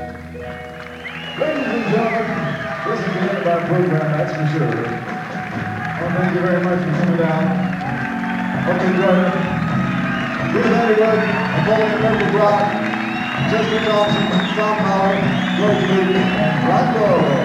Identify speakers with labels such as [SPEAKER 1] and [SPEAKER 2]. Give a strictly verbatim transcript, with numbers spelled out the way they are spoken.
[SPEAKER 1] Ladies and gentlemen, this is the end of our program, that's for sure. Well, thank you very much for coming down. Hope you enjoyed it. Bruce Underwood, Napoleon Purple Rock, Jessica Thompson, Tom Howard, George Luke, and Rocco.